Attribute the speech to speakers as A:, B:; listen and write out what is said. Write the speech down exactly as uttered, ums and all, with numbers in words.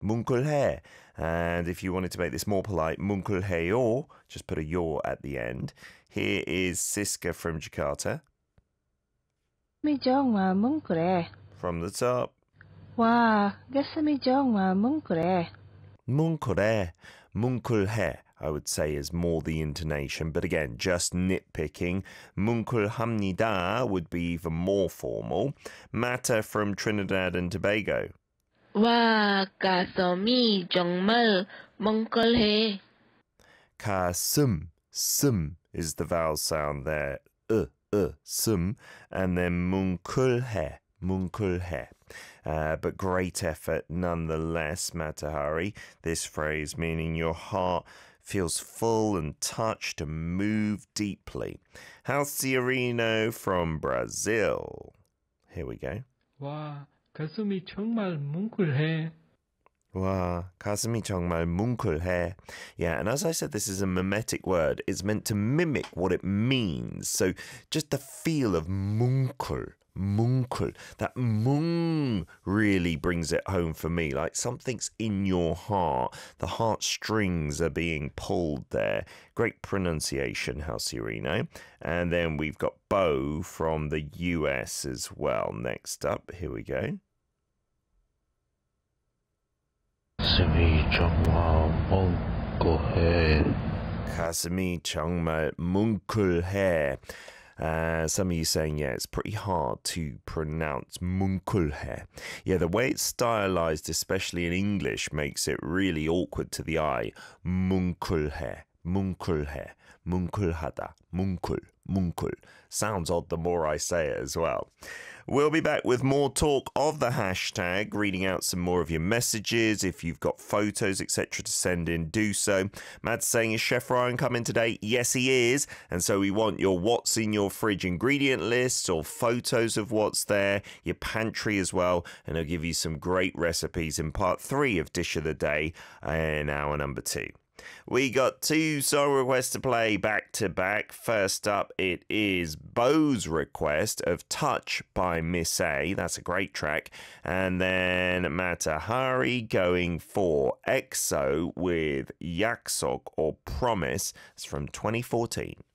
A: 뭉클해. And if you wanted to make this more polite, 뭉클해요, just put a 요 at the end. Here is Siska from Jakarta.
B: 가슴이 정말 뭉클해.
A: From the top.
B: 와, 가슴이 정말 뭉클해.
A: 뭉클해, 뭉클해, I would say is more the intonation, but again, just nitpicking. 뭉클합니다 would be even more formal. Mata from Trinidad and Tobago.
C: 와, 가슴이 정말 뭉클해.
A: 가슴, 슴 is the vowel sound there. 으, 으, 슴, and then 뭉클해, 뭉클해. Uh, but great effort nonetheless, Matahari. This phrase meaning your heart feels full and touched and moved deeply. Halciorino from Brazil. Here we go.
D: 와, 가슴이 정말 뭉클해.
A: 와, 가슴이 정말 뭉클해. Yeah, and as I said, this is a mimetic word. It's meant to mimic what it means. So just the feel of 뭉클, 뭉클, that 뭉 really brings it home for me. Like something's in your heart. The heartstrings are being pulled there. Great pronunciation, Halciorino. And then we've got Bo from the U S as well. Next up, here we go.
E: 가슴이 정말 뭉클해.
A: 가슴이 정말 뭉클해. Uh, some of you saying, yeah, it's pretty hard to pronounce 뭉클해. Yeah, the way it's stylized, especially in English, makes it really awkward to the eye. 뭉클해, 뭉클해, 뭉클하다, 뭉클, 뭉클. Sounds odd the more I say it as well. We'll be back with more talk of the hashtag, reading out some more of your messages. If you've got photos, et cetera to send in, do so. Matt's saying, is Chef Ryan coming today? Yes, he is. And so we want your what's in your fridge ingredient lists or photos of what's there, your pantry as well. And I'll give you some great recipes in part three of Dish of the Day in hour number two. We got two song requests to play back to back. First up, it is Bo's request of Touch by Miss A. That's a great track. And then Matahari going for EXO with 약속 or Promise. It's from twenty fourteen.